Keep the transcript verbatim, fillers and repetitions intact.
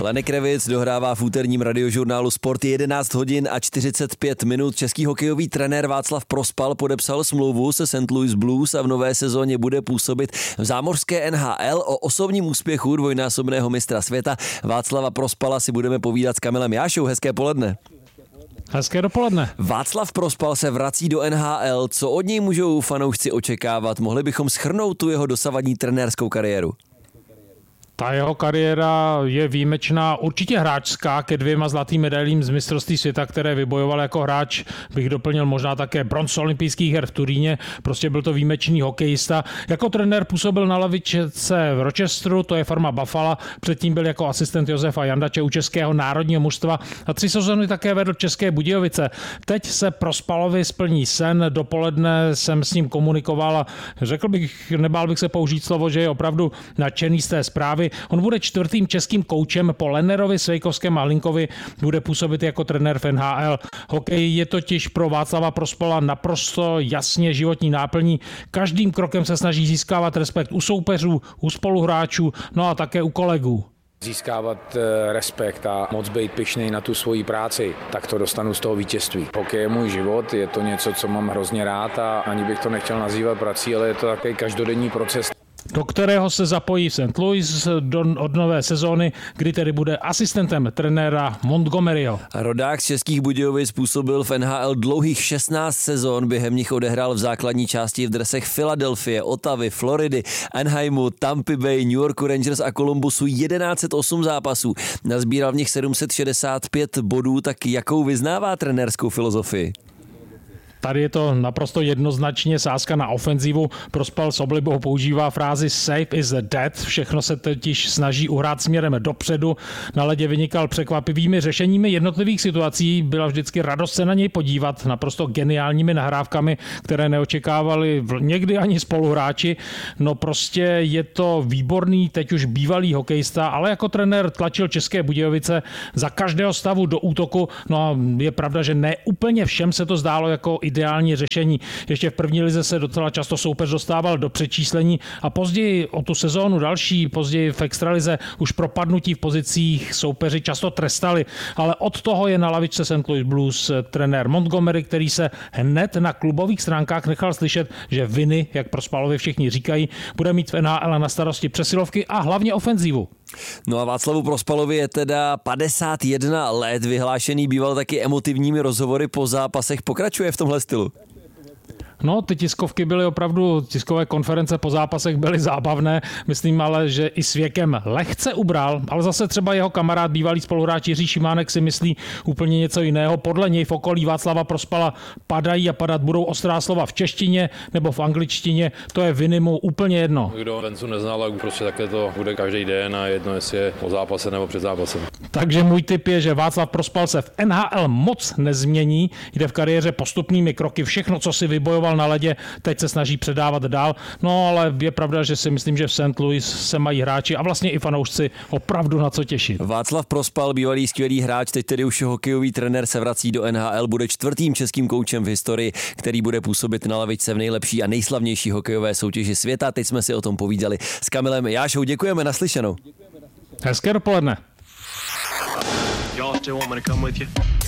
Lanek Revic dohrává v úterním radiožurnálu Sport jedenáct hodin a čtyřicet pět minut. Český hokejový trenér Václav Prospal podepsal smlouvu se Saint Louis Blues a v nové sezóně bude působit v zámořské N H L. O osobním úspěchu dvojnásobného mistra světa Václava Prospala si budeme povídat s Kamilem Jášou. Hezké poledne. Hezké dopoledne. Václav Prospal se vrací do N H L. Co od něj můžou fanoušci očekávat? Mohli bychom shrnout tu jeho dosavadní trenérskou kariéru? Ta jeho kariéra je výjimečná, určitě hráčská, ke dvěma zlatým medailím z mistrovství světa, které vybojoval jako hráč, bych doplnil možná také bronz olympijských her v Turíně, prostě byl to výjimečný hokejista. Jako trenér působil na lavičce v Rochesteru, to je farma Buffalo, předtím byl jako asistent Josefa Jandače u českého národního mužstva a tři sezóny také vedl České Budějovice. Teď se Prospalovi splní sen, dopoledne jsem s ním komunikoval a řekl bych, nebál bych se použít slovo, že je opravdu nadšený z té zprávy. On bude čtvrtým českým koučem po Lennerovi, Svejkovském a Linkovi, bude působit jako trenér v N H L. Hokej je totiž pro Václava Prospala naprosto jasně životní náplní. Každým krokem se snaží získávat respekt u soupeřů, u spoluhráčů, no a také u kolegů. Získávat respekt a moc být pyšnej na tu svoji práci, tak to dostanu z toho vítězství. Hokej je můj život, je to něco, co mám hrozně rád a ani bych to nechtěl nazývat prací, ale je to takový každodenní proces, do kterého se zapojí Saint Louis do, od nové sezóny, kdy tedy bude asistentem trenéra Montgomeryho. Rodák z Českých Budějovic působil v N H L dlouhých šestnáct sezon, během nich odehrál v základní části v dresech Filadelfie, Ottavy, Floridy, Anaheimu, Tampa Bay, New Yorku Rangers a Columbusu tisíc sto osm zápasů. Nazbíral v nich sedm set šedesát pět bodů, tak jakou vyznává trenérskou filozofii? Tady je to naprosto jednoznačně sázka na ofenzivu. Prospal s oblibou používá frázi safe is dead. Všechno se totiž snaží uhrát směrem dopředu. Na ledě vynikal překvapivými řešeními jednotlivých situací. Byla vždycky radost se na něj podívat, naprosto geniálními nahrávkami, které neočekávali někdy ani spoluhráči. No prostě je to výborný, teď už bývalý hokejista, ale jako trenér tlačil České Budějovice za každého stavu do útoku. No a je pravda, že ne úplně všem se to zdálo jako ideální řešení. Ještě v první lize se docela často soupeř dostával do přečíslení a později o tu sezónu další, později v extralize už propadnutí v pozicích soupeři často trestali, ale od toho je na lavičce Saint Louis Blues trenér Montgomery, který se hned na klubových stránkách nechal slyšet, že viny, jak Prospalovi všichni říkají, bude mít v N H L na starosti přesilovky a hlavně ofenzivu. No a Václavu Prospalovi je teda padesát jedna let, vyhlášený býval taky emotivními rozhovory po zápasech, pokračuje v tomhle stylu? No, ty tiskovky byly opravdu, tiskové konference po zápasech byly zábavné, myslím ale, že i s věkem lehce ubral, ale zase třeba jeho kamarád, bývalý spoluhráč Jiří Šimánek si myslí úplně něco jiného. Podle něj v okolí Václava Prospala padají a padat budou ostrá slova v češtině nebo v angličtině, to je viny mu úplně jedno. Kdo Vencu neznal, tak prostě také to bude každý den a jedno, jestli je po zápase nebo před zápasem. Takže můj tip je, že Václav Prospal se v N H L moc nezmění, jde v kariéře postupnými kroky, všechno, co si vybojoval na ledě, teď se snaží předávat dál. No ale je pravda, že si myslím, že v Saint Louis se mají hráči a vlastně i fanoušci opravdu na co těšit. Václav Prospal, bývalý skvělý hráč, teď tedy už hokejový trenér, se vrací do N H L, bude čtvrtým českým koučem v historii, který bude působit na lavičce v nejlepší a nejslavnější hokejové soutěži světa. Teď jsme si o tom povídali s Kamilem Jášou. Děkujeme, naslyšenou. Hezké dopoledne. Y'all still want me to come with you?